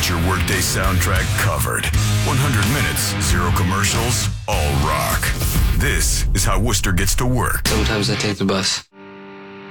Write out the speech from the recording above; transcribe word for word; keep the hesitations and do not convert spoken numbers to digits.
got your workday soundtrack covered. one hundred minutes, zero commercials, all rock. This is how Worcester gets to work. Sometimes I take the bus.